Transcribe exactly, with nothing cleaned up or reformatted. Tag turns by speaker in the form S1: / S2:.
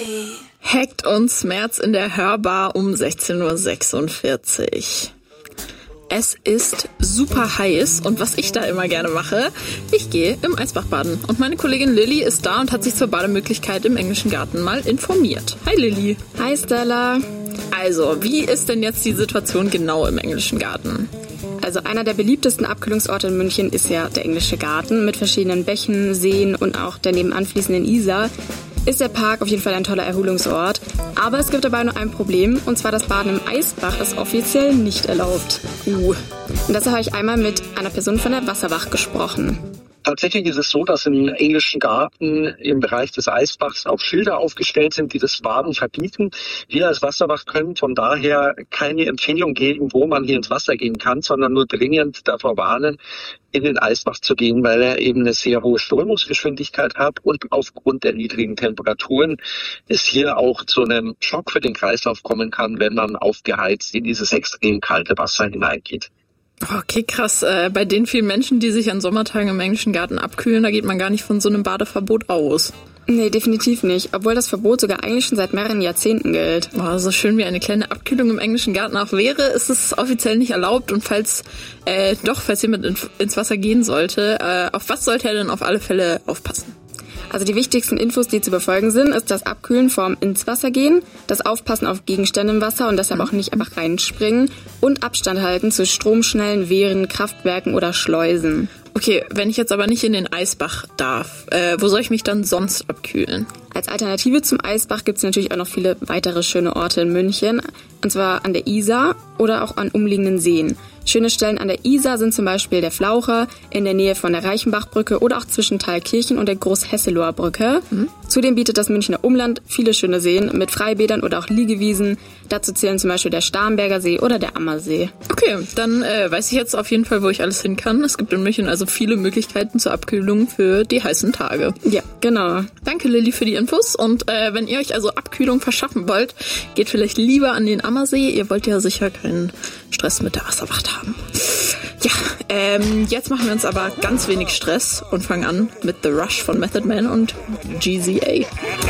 S1: Heckt und Smerz in der Hörbar um sechzehn Uhr sechsundvierzig. Es ist super heiß und was ich da immer gerne mache, ich gehe im Eisbach baden. Und meine Kollegin Lilly ist da und hat sich zur Bademöglichkeit im Englischen Garten mal informiert. Hi Lilly.
S2: Hi Stella.
S1: Also, wie ist denn jetzt die Situation genau im Englischen Garten?
S2: Also einer der beliebtesten Abkühlungsorte in München ist ja der Englische Garten mit verschiedenen Bächen, Seen und auch der nebenan fließenden Isar. Ist der Park auf jeden Fall ein toller Erholungsort. Aber es gibt dabei nur ein Problem, und zwar das Baden im Eisbach ist offiziell nicht erlaubt. Uh. Und deshalb habe ich einmal mit einer Person von der Wasserwacht gesprochen.
S3: Tatsächlich ist es so, dass im Englischen Garten im Bereich des Eisbachs auch Schilder aufgestellt sind, die das Baden verbieten. Wir als Wasserwacht können von daher keine Empfehlung geben, wo man hier ins Wasser gehen kann, sondern nur dringend davor warnen, in den Eisbach zu gehen, weil er eben eine sehr hohe Strömungsgeschwindigkeit hat und aufgrund der niedrigen Temperaturen es hier auch zu einem Schock für den Kreislauf kommen kann, wenn man aufgeheizt in dieses extrem kalte Wasser hineingeht.
S1: Okay, krass. Äh, bei den vielen Menschen, die sich an Sommertagen im Englischen Garten abkühlen, da geht man gar nicht von so einem Badeverbot aus.
S2: Nee, definitiv nicht. Obwohl das Verbot sogar eigentlich schon seit mehreren Jahrzehnten gilt.
S1: Oh, so schön wie eine kleine Abkühlung im Englischen Garten auch wäre, ist es offiziell nicht erlaubt. Und falls äh, doch, falls jemand in, ins Wasser gehen sollte, äh, auf was sollte er denn auf alle Fälle aufpassen?
S2: Also die wichtigsten Infos, die zu befolgen sind, ist das Abkühlen vorm ins Wasser gehen, das Aufpassen auf Gegenstände im Wasser und deshalb auch nicht einfach reinspringen und Abstand halten zu Stromschnellen, Wehren, Kraftwerken oder Schleusen.
S1: Okay, wenn ich jetzt aber nicht in den Eisbach darf, äh, wo soll ich mich dann sonst abkühlen?
S2: Als Alternative zum Eisbach gibt es natürlich auch noch viele weitere schöne Orte in München, und zwar an der Isar oder auch an umliegenden Seen. Schöne Stellen an der Isar sind zum Beispiel der Flaucher in der Nähe von der Reichenbachbrücke oder auch zwischen Thalkirchen und der Großhesseloher Brücke. Mhm. Zudem bietet das Münchner Umland viele schöne Seen mit Freibädern oder auch Liegewiesen. Dazu zählen zum Beispiel der Starnberger See oder der Ammersee.
S1: Okay, dann äh, weiß ich jetzt auf jeden Fall, wo ich alles hin kann. Es gibt in München also viele Möglichkeiten zur Abkühlung für die heißen Tage.
S2: Ja, genau.
S1: Danke Lilly für die Infos und äh, wenn ihr euch also Abkühlung verschaffen wollt, geht vielleicht lieber an den Ammersee. Ihr wollt ja sicher keinen Stress mit der Wasserwacht haben. Ja, ähm, jetzt machen wir uns aber ganz wenig Stress und fangen an mit The Rush von Method Man und G Z A.